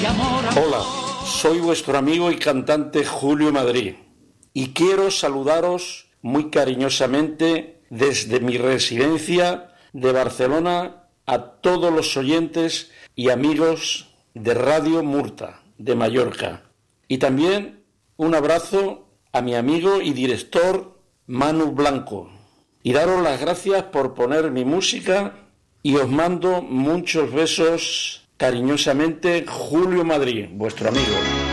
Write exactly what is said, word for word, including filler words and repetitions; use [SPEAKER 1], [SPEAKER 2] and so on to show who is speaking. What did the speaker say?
[SPEAKER 1] Hola, soy vuestro amigo y cantante Julio Madrid y quiero saludaros muy cariñosamente desde mi residencia de Barcelona a todos los oyentes y amigos de Radio Murta de Mallorca. Y también un abrazo a mi amigo y director Manu Blanco. Y daros las gracias por poner mi música y os mando muchos besos cariñosamente, Julio Madrid, vuestro amigo.